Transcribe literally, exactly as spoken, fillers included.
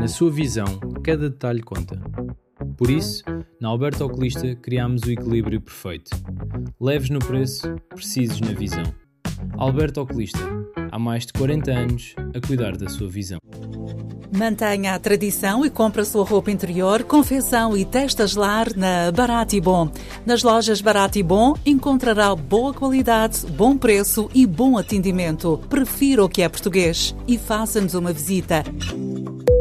Na sua visão, cada detalhe conta. Por isso, na Alberto Oculista criámos o equilíbrio perfeito. Leves no preço, precisos na visão. Alberto Oculista, há mais de quarenta anos a cuidar da sua visão. Mantenha a tradição e compre a sua roupa interior, confecção e testas lar na Barato e Bom. Nas lojas Barato e Bom encontrará boa qualidade, bom preço e bom atendimento. Prefira o que é português e faça-nos uma visita.